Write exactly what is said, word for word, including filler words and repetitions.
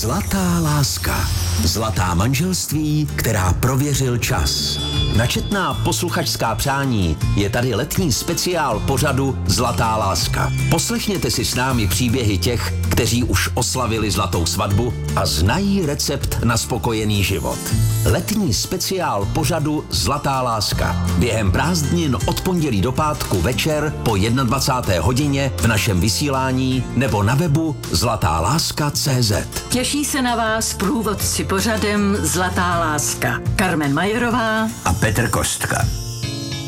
Zlatá láska. Zlatá manželství, která prověřil čas. Načetná posluchačská přání je tady letní speciál pořadu Zlatá láska. Poslechněte si s námi příběhy těch, kteří už oslavili zlatou svatbu a znají recept na spokojený život. Letní speciál pořadu Zlatá láska. Během prázdnin od pondělí do pátku večer po dvacáté jedné hodině v našem vysílání nebo na webu zlatá láska tečka cé zet. Těší se na vás průvodci pořadem Zlatá láska. Carmen Majerová a Petr Kostka.